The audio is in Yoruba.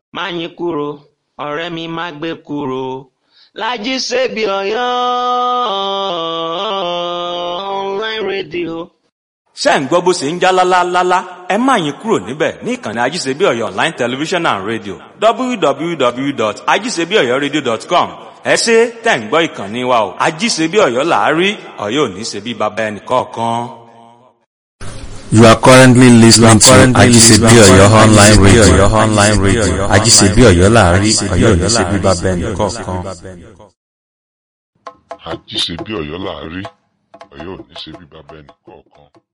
Máyìnkúrò ọ̀rẹ́ mi má gbé kúrò, Lájí Sèbí Ọ̀yọ́ online radio. ṣé ń gbọ́ bó ṣe ń já lálálálá, ẹ má yín kúrò níbẹ̀ ní ìkànnì Ajíṣebí Ọ̀yọ́ online television and radio www.ajíṣebíọ̀yọ́radio.com. ẹ ṣé tẹ̀ ń gbọ́ ìkànnì wa o, Ajíṣebí Ọ̀yọ́ là á rí, Ọ̀yọ́ ò ní ṣe bí baba ẹnì kọ̀ọ̀kan. You are currently listening to Ajíṣebí Ọ̀yọ́ online radio. Ajíṣebí Ọ̀yọ́ láàárín, Ọ̀yọ́ ò ní ṣe bí baba ẹnì kọ̀ọ̀kan. Àjíṣebí Ọ̀yọ́ là á rí, Ọ̀yọ́ ò ní ṣe bí baba ẹnì kọ̀ọ̀kan.